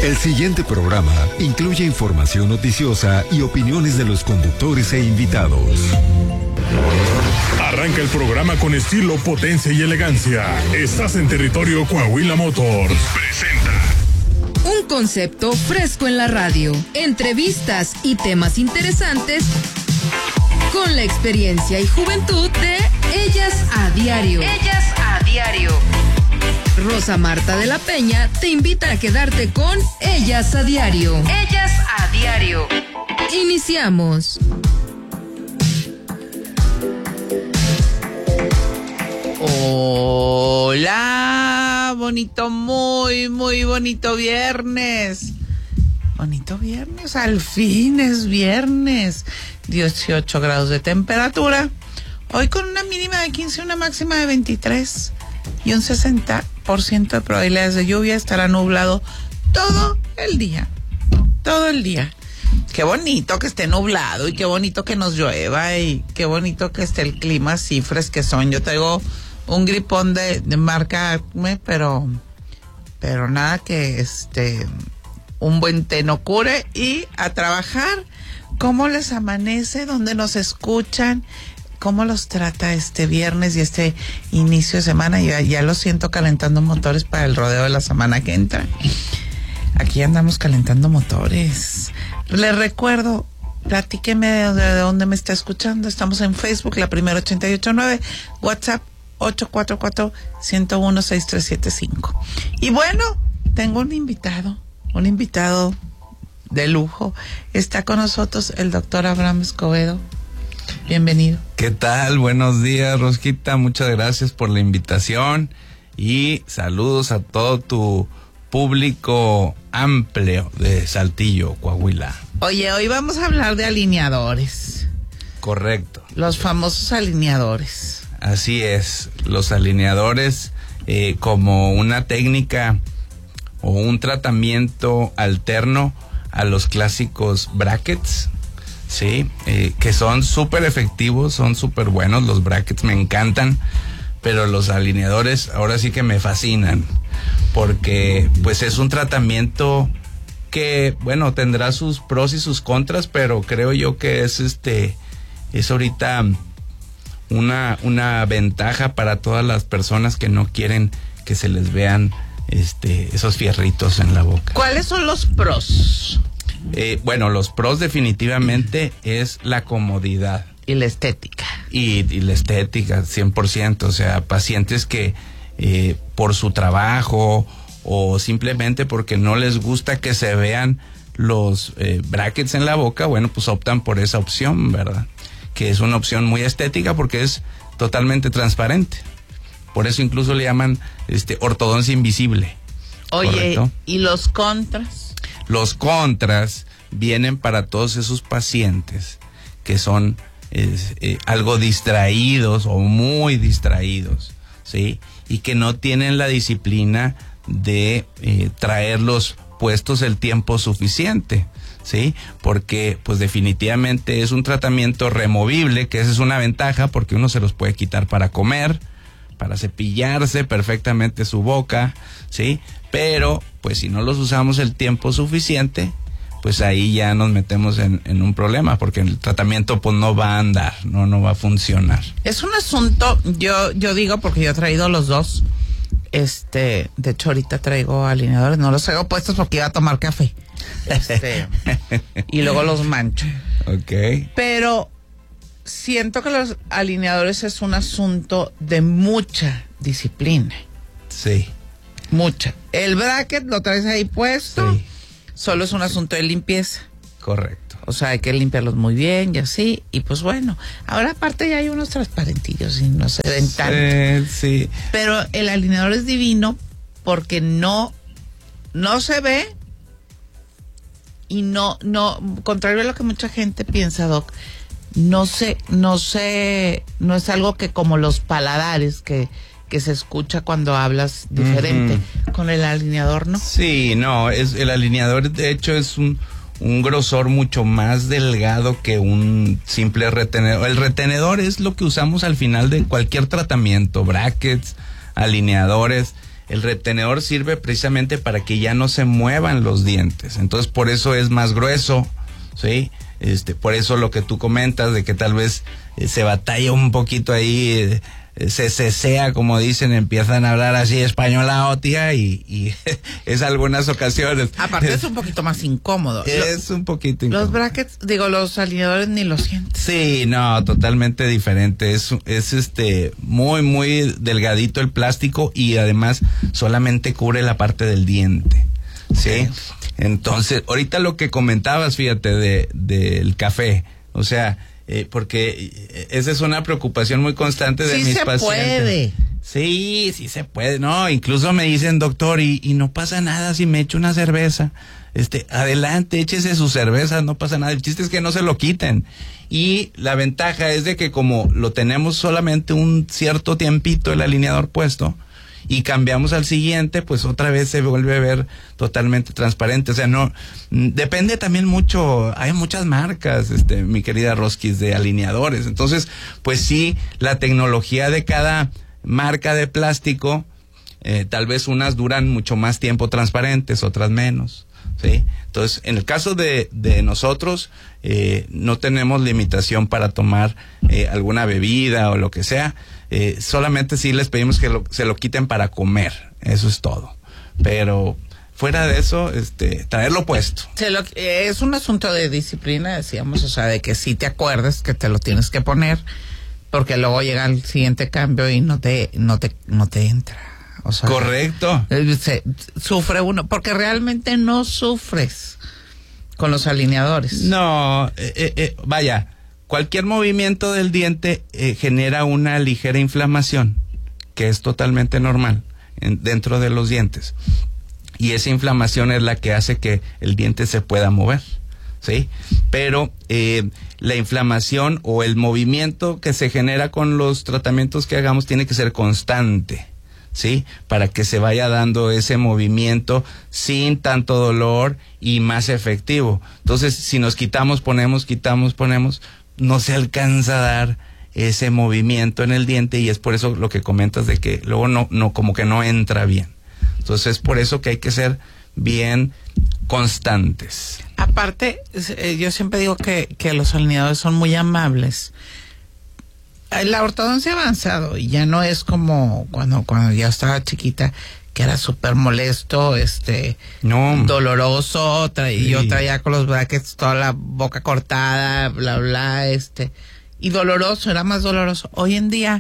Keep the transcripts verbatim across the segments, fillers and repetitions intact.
El siguiente programa incluye información noticiosa y opiniones de los conductores e invitados. Arranca el programa con estilo, potencia y elegancia. Estás en territorio Coahuila Motors. Presenta un concepto fresco en la radio, entrevistas y temas interesantes con la experiencia y juventud de Ellas a Diario. Ellas a Diario. Rosa Marta de la Peña te invita a quedarte con Ellas a Diario. Ellas a Diario. Iniciamos. Hola, bonito, muy, muy bonito viernes. Bonito viernes, al fin es viernes. dieciocho grados de temperatura. Hoy con una mínima de quince, una máxima de veintitrés y un sesenta por ciento de probabilidades de lluvia. Estará nublado todo el día. Todo el día. Qué bonito que esté nublado y qué bonito que nos llueva y qué bonito que esté el clima así fresquezón. Yo traigo un gripón de, de marca Acme, pero pero nada que este un buen té no cure. Y a trabajar. ¿Cómo les amanece? ¿Dónde nos escuchan? ¿Cómo los trata este viernes y este inicio de semana? Ya, ya lo siento calentando motores para el rodeo de la semana que entra. Aquí andamos calentando motores. Les recuerdo, platíqueme de, de, de dónde me está escuchando. Estamos en Facebook, La Primera ochenta y ocho nueve, WhatsApp ocho cuatro cuatro, uno uno, seis tres siete cinco. Y bueno, tengo un invitado, un invitado de lujo. Está con nosotros el doctor Abraham Escobedo. Bienvenido. ¿Qué tal? Buenos días, Rosquita. Muchas gracias por la invitación y saludos a todo tu público amplio de Saltillo, Coahuila. Oye, hoy vamos a hablar de alineadores. Correcto. Los famosos alineadores. Así es, los alineadores eh, como una técnica o un tratamiento alterno a los clásicos brackets. Sí, eh, que son súper efectivos, son súper buenos, los brackets me encantan, pero los alineadores ahora sí que me fascinan, porque pues es un tratamiento que, bueno, tendrá sus pros y sus contras, pero creo yo que es este, es ahorita una, una ventaja para todas las personas que no quieren que se les vean este, esos fierritos en la boca. ¿Cuáles son los pros? Eh, bueno, los pros definitivamente es la comodidad. Y la estética. Y, y la estética, cien por ciento. O sea, pacientes que eh, por su trabajo o simplemente porque no les gusta que se vean los eh, brackets en la boca, bueno, pues optan por esa opción, ¿verdad? Que es una opción muy estética porque es totalmente transparente. Por eso incluso le llaman este, ortodoncia invisible. Oye, ¿correcto? ¿Y los contras? Los contras vienen para todos esos pacientes que son eh, eh, algo distraídos o muy distraídos, ¿sí? Y que no tienen la disciplina de eh, traerlos puestos el tiempo suficiente, ¿sí? Porque pues definitivamente es un tratamiento removible, que esa es una ventaja porque uno se los puede quitar para comer, para cepillarse perfectamente su boca, ¿sí? Pero, pues si no los usamos el tiempo suficiente, pues ahí ya nos metemos en, en un problema, porque el tratamiento pues no va a andar, no, no va a funcionar. Es un asunto, yo, yo digo, porque yo he traído los dos, este, de hecho ahorita traigo alineadores, no los traigo puestos porque iba a tomar café, este, y luego los mancho. Ok. Pero siento que los alineadores es un asunto de mucha disciplina. Sí. Mucha. El bracket lo traes ahí puesto. Sí. Solo es un asunto de limpieza. Correcto. O sea, hay que limpiarlos muy bien y así. Y pues bueno, ahora aparte ya hay unos transparentillos y no se ven tanto. Sí, sí. Pero el alineador es divino porque no, no se ve y no, no, contrario a lo que mucha gente piensa, Doc, no se, no se, no es algo que como los paladares que que se escucha cuando hablas diferente. Uh-huh. Con el alineador, ¿no? Sí, no, es el alineador de hecho es un, un grosor mucho más delgado que un simple retenedor. El retenedor es lo que usamos al final de cualquier tratamiento, brackets, alineadores. el retenedor sirve precisamente para que ya no se muevan los dientes. Entonces, por eso es más grueso, ¿sí? Este, por eso lo que tú comentas de que tal vez eh, se batalla un poquito ahí, eh, se cesea, como dicen, empiezan a hablar así españolao, tía, y, y es algunas ocasiones. Aparte es un poquito más incómodo. Es un poquito incómodo. Los brackets, digo, los alineadores ni los sientes. Sí, no, totalmente diferente. Es, es este, muy, muy delgadito el plástico y además solamente cubre la parte del diente. ¿Sí? Okay. Entonces, ahorita lo que comentabas, fíjate, de, del café, o sea, Eh, porque esa es una preocupación muy constante de sí mis se pacientes. Puede. Sí, sí se puede. No, incluso me dicen, doctor, y, y no pasa nada si me echo una cerveza. Este, adelante, échese su cerveza, no pasa nada. El chiste es que no se lo quiten. Y la ventaja es de que como lo tenemos solamente un cierto tiempito el alineador puesto, y cambiamos al siguiente, pues otra vez se vuelve a ver totalmente transparente. O sea, no, depende también mucho, hay muchas marcas, este, mi querida Roskis, de alineadores. Entonces, pues sí, la tecnología de cada marca de plástico, eh, tal vez unas duran mucho más tiempo transparentes, otras menos, ¿sí? Entonces, en el caso de, de nosotros, eh, no tenemos limitación para tomar eh, alguna bebida o lo que sea. Eh, solamente sí les pedimos que lo, se lo quiten para comer, eso es todo. Pero fuera de eso, este, traerlo puesto. Se lo, eh, es un asunto de disciplina, decíamos, o sea, de que sí te acuerdes que te lo tienes que poner, porque luego llega el siguiente cambio y no te, no te, no te entra. O sea, correcto. Se, sufre uno, porque realmente no sufres con los alineadores. No, eh, eh, eh, vaya. Cualquier movimiento del diente eh, genera una ligera inflamación, que es totalmente normal en, dentro de los dientes. Y esa inflamación es la que hace que el diente se pueda mover, ¿sí? Pero eh, la inflamación o el movimiento que se genera con los tratamientos que hagamos tiene que ser constante, ¿sí? Para que se vaya dando ese movimiento sin tanto dolor y más efectivo. Entonces, si nos quitamos, ponemos, quitamos, ponemos, no se alcanza a dar ese movimiento en el diente y es por eso lo que comentas de que luego no, no, como que no entra bien. Entonces es por eso que hay que ser bien constantes. Aparte, eh, yo siempre digo que, que los alineadores son muy amables. La ortodoncia ha avanzado y ya no es como cuando, cuando ya estaba chiquita, que era súper molesto, este, no. doloroso, tra y sí. yo traía con los brackets toda la boca cortada, bla, bla, este, y doloroso, era más doloroso. Hoy en día,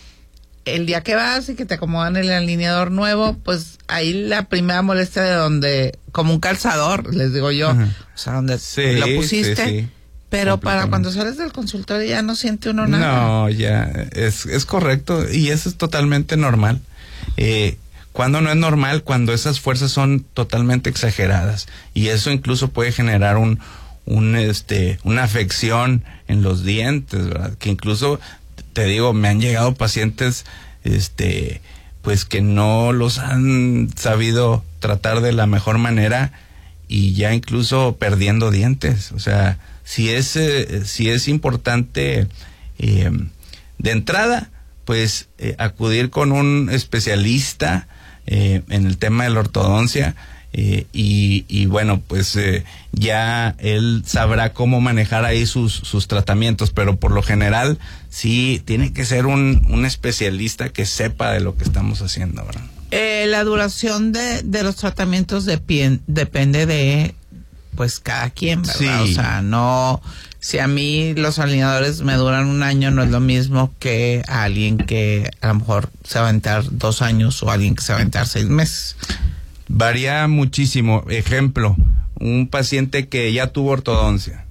el día que vas y que te acomodan el alineador nuevo, pues ahí la primera molestia de donde, como un calzador, les digo yo, uh-huh. o sea, donde sí, lo pusiste, sí, sí. pero para cuando sales del consultorio ya no siente uno nada. No, ya, es, es correcto, y eso es totalmente normal. Eh, Cuando no es normal, cuando esas fuerzas son totalmente exageradas y eso incluso puede generar un, un este, una afección en los dientes, ¿verdad? Que incluso, te digo, me han llegado pacientes, este, pues que no los han sabido tratar de la mejor manera y ya incluso perdiendo dientes. O sea, si es, eh, si es importante, eh, de entrada, pues eh, acudir con un especialista Eh, en el tema de la ortodoncia eh, y, y bueno, pues eh, ya él sabrá cómo manejar ahí sus, sus tratamientos, pero por lo general sí tiene que ser un, un especialista que sepa de lo que estamos haciendo, ¿verdad? Eh, la duración de, de los tratamientos de pie, depende de pues cada quien, ¿verdad? Sí. O sea, no, si a mí los alineadores me duran un año, no es lo mismo que a alguien que a lo mejor se va a aventar dos años o alguien que se va a aventar seis meses. Varía muchísimo. Ejemplo, un paciente que ya tuvo ortodoncia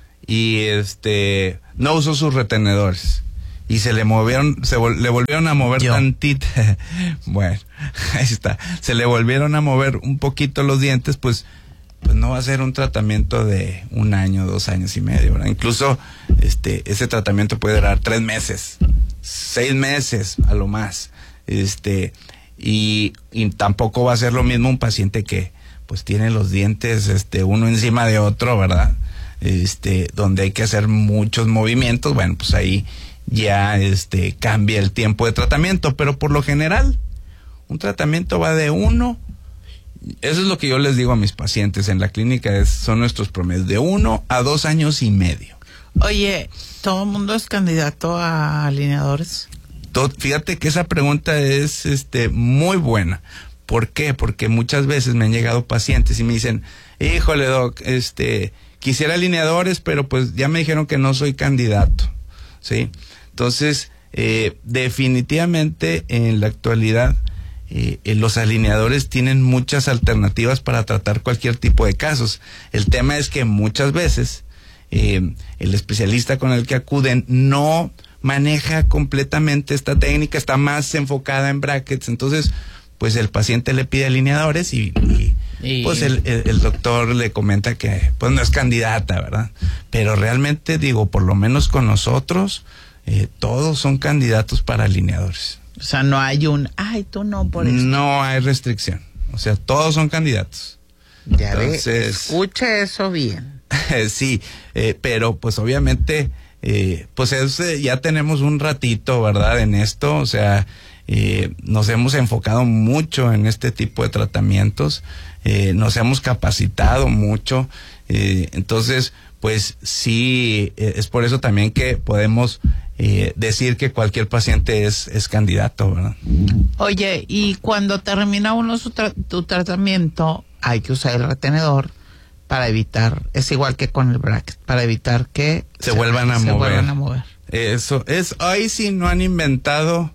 y este no usó sus retenedores y se le movieron, se vol- le volvieron a mover Yo. tantito. Bueno, ahí está. Se le volvieron a mover un poquito los dientes, pues pues no va a ser un tratamiento de un año, dos años y medio, ¿verdad? Incluso este ese tratamiento puede durar tres meses, seis meses a lo más, este y, y tampoco va a ser lo mismo un paciente que pues tiene los dientes este uno encima de otro, ¿verdad? Este donde hay que hacer muchos movimientos, bueno, pues ahí ya este cambia el tiempo de tratamiento, pero por lo general Un tratamiento va de uno, eso es lo que yo les digo a mis pacientes en la clínica, es, son nuestros promedios, de uno a dos años y medio. Oye, ¿todo el mundo es candidato a alineadores? Todo, fíjate que esa pregunta es este muy buena. ¿Por qué? Porque muchas veces me han llegado pacientes y me dicen, híjole doc, este, quisiera alineadores, pero pues ya me dijeron que no soy candidato, ¿sí? Entonces, eh, definitivamente en la actualidad eh, eh, los alineadores tienen muchas alternativas para tratar cualquier tipo de casos. El tema es que muchas veces eh, el especialista con el que acuden no maneja completamente esta técnica, está más enfocada en brackets, entonces pues el paciente le pide alineadores y, y, y... pues el, el, el doctor le comenta que pues no es candidata, ¿verdad? Pero realmente digo, por lo menos con nosotros, eh, todos son candidatos para alineadores. O sea, no hay un, ay, tú no por eso. No hay restricción, o sea, todos son candidatos. Ya Entonces, ve, escuche eso bien. Sí, eh, pero pues obviamente, eh, pues es, eh, ya tenemos un ratito, ¿verdad? En esto, o sea, Eh, nos hemos enfocado mucho en este tipo de tratamientos, eh, nos hemos capacitado mucho, eh, entonces pues sí, eh, es por eso también que podemos eh, decir que cualquier paciente es, es candidato, ¿verdad? Oye, y cuando termina uno su tra- tu tratamiento, hay que usar el retenedor para evitar, es igual que con el bracket, para evitar que se, se vuelvan a se mover. vuelvan a mover. Eso es, ahí sí no han inventado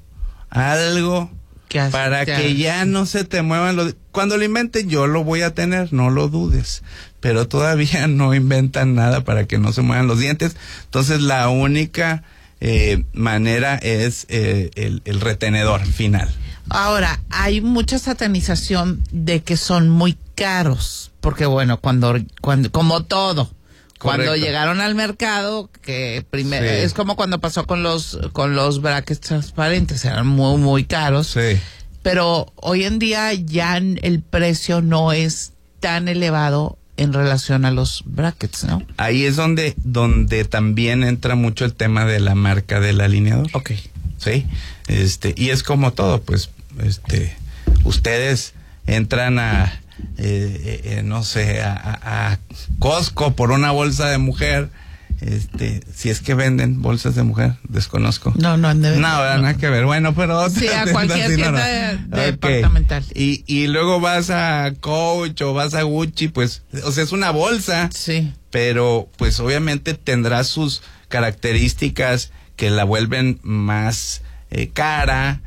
algo hace, para ya, que ya no se te muevan los... Cuando lo inventen yo lo voy a tener, no lo dudes, pero todavía no inventan nada para que no se muevan los dientes, entonces la única eh, manera es eh, el, el retenedor final. Ahora, hay mucha satanización de que son muy caros, porque bueno, cuando, cuando como todo, cuando Correcto. llegaron al mercado, que primero Sí. es como cuando pasó con los con los brackets transparentes, eran muy muy caros. Sí. Pero hoy en día ya el precio no es tan elevado en relación a los brackets, ¿no? Ahí es donde donde también entra mucho el tema de la marca del alineador. Okay. Sí. Este, y es como todo, pues este ustedes entran a Eh, eh, no sé, a, a, a Costco por una bolsa de mujer, este, si es que venden bolsas de mujer, desconozco. No, no han de No, no, nada que ver. Bueno, pero sí, a cualquier sí, no, tienda no. de- Okay. departamental. Y, y luego vas a Coach o vas a Gucci, pues, o sea, es una bolsa, Sí. pero pues obviamente tendrá sus características que la vuelven más eh, cara,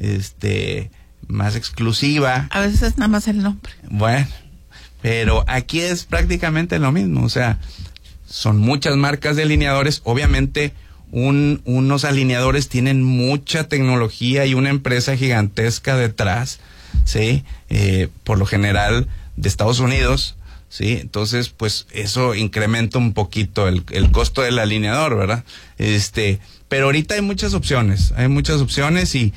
este, más exclusiva. A veces nada más el nombre. Bueno, pero aquí es prácticamente lo mismo, o sea, son muchas marcas de alineadores, obviamente un, unos alineadores tienen mucha tecnología y una empresa gigantesca detrás, ¿sí? Eh, por lo general de Estados Unidos, ¿sí? Entonces, pues eso incrementa un poquito el, el costo del alineador, ¿verdad? Este, pero ahorita hay muchas opciones, hay muchas opciones y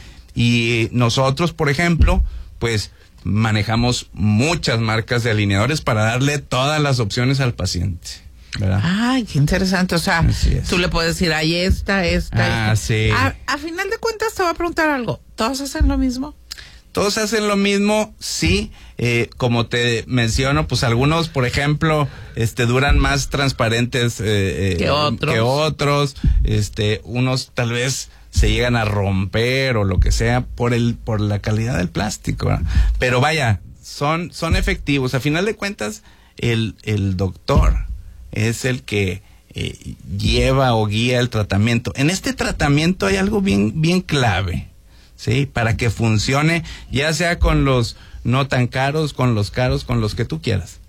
Y nosotros, por ejemplo, pues manejamos muchas marcas de alineadores para darle todas las opciones al paciente, ¿verdad? Ay, qué interesante. O sea, tú le puedes decir, hay esta, esta. Ah, esta. sí. A, a final de cuentas te voy a preguntar algo. ¿Todos hacen lo mismo? Todos hacen lo mismo, sí. Eh, como te menciono, pues algunos, por ejemplo, este, duran más transparentes eh, eh, que otros. que otros. Este, unos tal vez se llegan a romper o lo que sea por el por la calidad del plástico, ¿verdad? Pero vaya, son son efectivos. A final de cuentas, el el doctor es el que eh, lleva o guía el tratamiento. En este tratamiento hay algo bien bien clave, ¿sí? Para que funcione, ya sea con los no tan caros, con los caros, con los que tú quieras.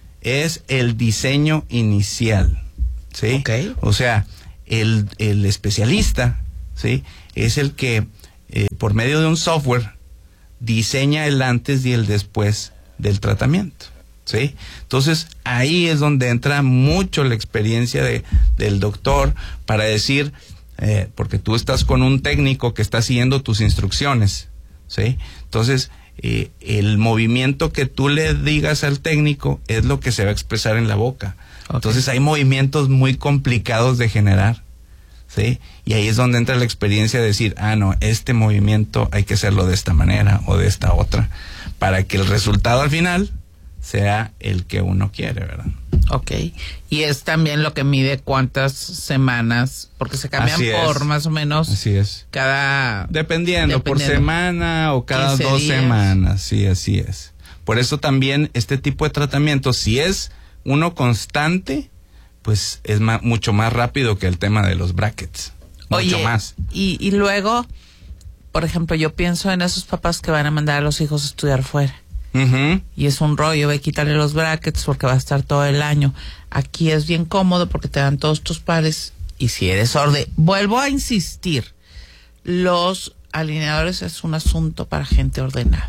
Es el diseño inicial, ¿sí? Okay. O sea, el el especialista, ¿sí? Es el que, eh, por medio de un software, diseña el antes y el después del tratamiento, ¿sí? Entonces, ahí es donde entra mucho la experiencia de, del doctor para decir, eh, porque tú estás con un técnico que está siguiendo tus instrucciones, ¿sí? Entonces, eh, el movimiento que tú le digas al técnico es lo que se va a expresar en la boca. Okay. Entonces, hay movimientos muy complicados de generar, ¿sí? Y ahí es donde entra la experiencia de decir, ah, no, este movimiento hay que hacerlo de esta manera o de esta otra, para que el resultado al final sea el que uno quiere, ¿verdad? Ok. Y es también lo que mide cuántas semanas, porque se cambian Así por es. más o menos Así es. cada... Dependiendo, por Dependiendo. semana o cada quince dos días. semanas, sí, así es. Por eso también este tipo de tratamiento, si es uno constante, pues es ma- mucho más rápido que el tema de los brackets. Mucho Oye, más. Y, y luego, por ejemplo, yo pienso en esos papás que van a mandar a los hijos a estudiar fuera. Ujú. Y es un rollo, ve, quitarle los brackets porque va a estar todo el año. Aquí es bien cómodo porque te dan todos tus pares. Y si eres orden, vuelvo a insistir, los alineadores es un asunto para gente ordenada.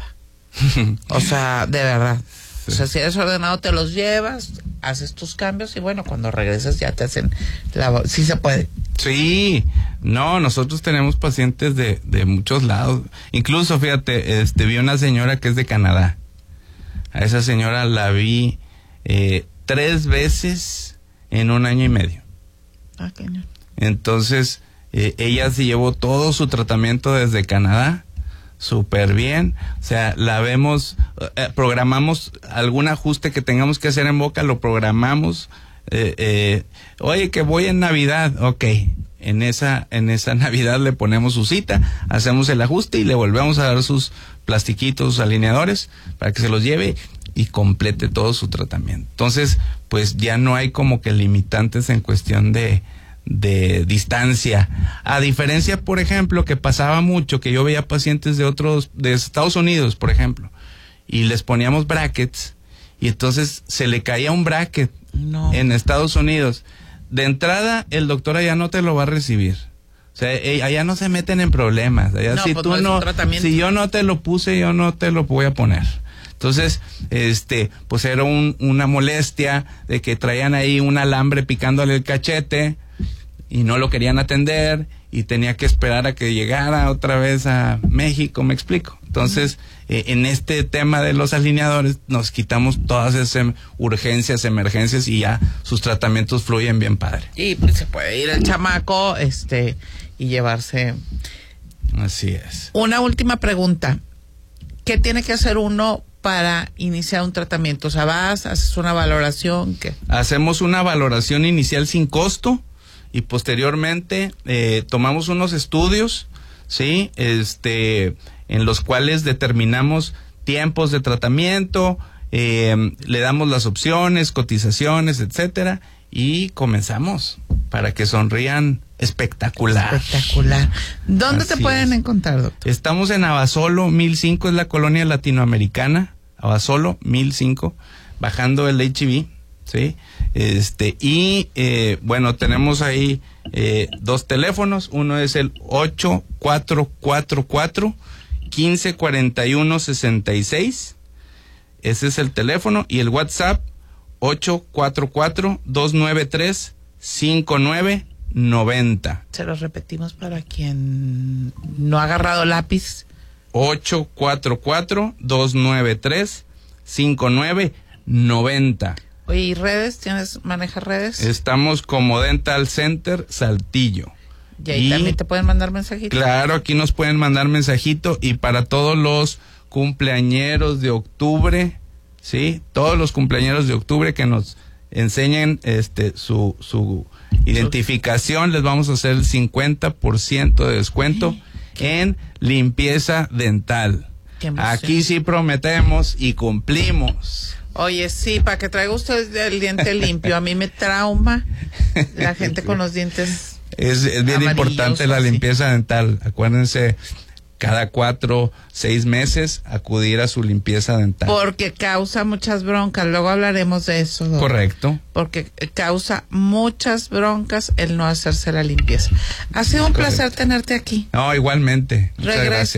O sea, de verdad. O sea, si eres ordenado te los llevas, haces tus cambios y bueno, cuando regresas ya te hacen la... Sí se puede. Sí, no, nosotros tenemos pacientes de, de muchos lados. Incluso, fíjate, este, vi una señora que es de Canadá. A esa señora la vi eh, tres veces en un año y medio. Ah, cañón. Entonces, eh, ella se llevó todo su tratamiento desde Canadá, súper bien. O sea, la vemos, eh, programamos algún ajuste que tengamos que hacer en boca, lo programamos. Eh, eh, oye, que voy en Navidad, ok. En esa, en esa Navidad le ponemos su cita, hacemos el ajuste y le volvemos a dar sus plastiquitos, sus alineadores, para que se los lleve y complete todo su tratamiento. Entonces, pues ya no hay como que limitantes en cuestión de, de distancia. A diferencia, por ejemplo, que pasaba mucho, que yo veía pacientes de otros, de Estados Unidos, por ejemplo, y les poníamos brackets, y entonces se le caía un bracket No. en Estados Unidos. De entrada, el doctor allá no te lo va a recibir. O sea, eh, allá no se meten en problemas. Allá No, si pues tú no es un no, tratamiento. si yo no te lo puse, yo no te lo voy a poner. Entonces, este, pues era un, una molestia de que traían ahí un alambre picándole el cachete y no lo querían atender y tenía que esperar a que llegara otra vez a México, me explico. Entonces, eh, en este tema de los alineadores nos quitamos todas esas urgencias, emergencias y ya sus tratamientos fluyen bien padre. Y pues, se puede ir el chamaco este y llevarse. Así es. Una última pregunta. ¿Qué tiene que hacer uno para iniciar un tratamiento? O sea, vas, haces una valoración, ¿qué? Hacemos una valoración inicial sin costo y posteriormente eh, tomamos unos estudios, ¿sí? Este, en los cuales determinamos tiempos de tratamiento, eh, le damos las opciones, cotizaciones, etcétera, y comenzamos para que sonrían espectacular. Espectacular. ¿Dónde Así te pueden es. encontrar, doctor? Estamos en Abasolo mil cinco, es la colonia latinoamericana, Abasolo mil cinco, bajando el H E B, ¿sí? Este, y eh, bueno, tenemos ahí eh, dos teléfonos, uno es el ocho cuatro cuatro cuatro, uno cinco cuatro uno, seis seis, ese es el teléfono, y el WhatsApp ocho cuatro cuatro, dos nueve tres, cinco nueve nueve cero. Se los repetimos para quien no ha agarrado lápiz. ocho cuatro cuatro, dos nueve tres, cinco nueve nueve cero. Oye, ¿y redes? ¿Tienes, manejas redes? Estamos como Dental Center Saltillo. Y ahí y- también te pueden mandar mensajitos. Claro, aquí nos pueden mandar mensajito y para todos los cumpleañeros de octubre, ¿sí? Todos los cumpleañeros de octubre que nos enseñen este su su identificación, les vamos a hacer el cincuenta por ciento de descuento en limpieza dental. Qué emoción. Aquí sí prometemos y cumplimos. Oye, sí, para que traiga usted el diente limpio. A mí me trauma la gente con los dientes. Es, es bien amarillos, importante la así. limpieza dental. Acuérdense, cada cuatro, seis meses acudir a su limpieza dental. Porque causa muchas broncas. Luego hablaremos de eso, doctor. Correcto. Porque causa muchas broncas el no hacerse la limpieza. Ha sido un Correcto. placer tenerte aquí. No, igualmente. Muchas Regreso. gracias.